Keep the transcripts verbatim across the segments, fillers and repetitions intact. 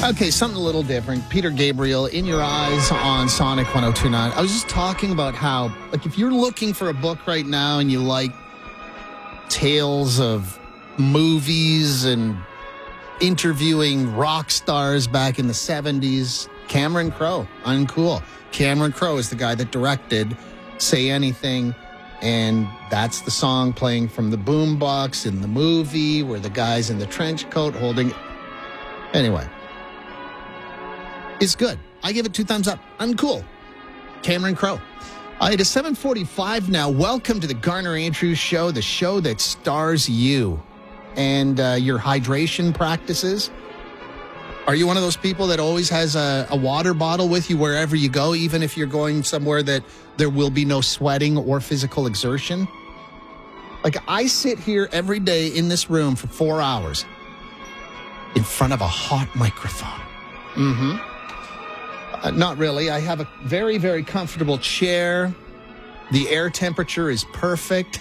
Okay, something a little different. Peter Gabriel, In Your Eyes on Sonic one oh two point nine. I was just talking about how, like, if you're looking for a book right now and you like tales of movies and interviewing rock stars back in the seventies, Cameron Crowe, uncool. Cameron Crowe is the guy that directed Say Anything, and that's the song playing from the boombox in the movie where the guy's in the trench coat holding... Anyway. It's good. I give it two thumbs up. Uncool. Cameron Crowe. Uh, it is seven forty-five now. Welcome to the Garner Andrews Show, the show that stars you and uh, your hydration practices. Are you one of those people that always has a, a water bottle with you wherever you go, even if you're going somewhere that there will be no sweating or physical exertion? Like, I sit here every day in this room for four hours in front of a hot microphone. Mm-hmm. Uh, not really. I have a very, very comfortable chair. The air temperature is perfect.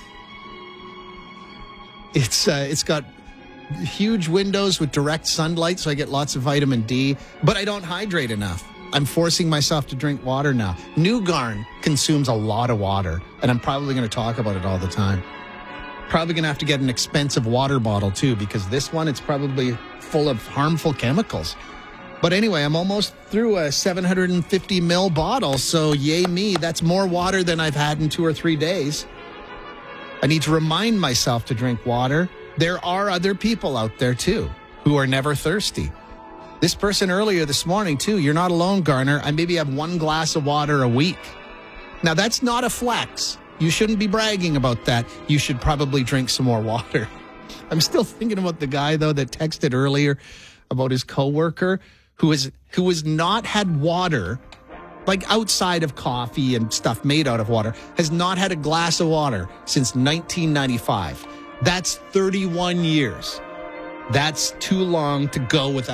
It's uh, it's got huge windows with direct sunlight, so I get lots of vitamin D. But I don't hydrate enough. I'm forcing myself to drink water now. New Garn consumes a lot of water, and I'm probably going to talk about it all the time. Probably going to have to get an expensive water bottle, too, because this one, it's probably full of harmful chemicals. But anyway, I'm almost through a seven hundred fifty mil bottle, so yay me, that's more water than I've had in two or three days. I need to remind myself to drink water. There are other people out there, too, who are never thirsty. This person earlier this morning, too, you're not alone, Garner. I maybe have one glass of water a week. Now, that's not a flex. You shouldn't be bragging about that. You should probably drink some more water. I'm still thinking about the guy, though, that texted earlier about his coworker who has who has not had water, like outside of coffee and stuff made out of water, has not had a glass of water since nineteen ninety-five. That's thirty-one years. That's too long to go without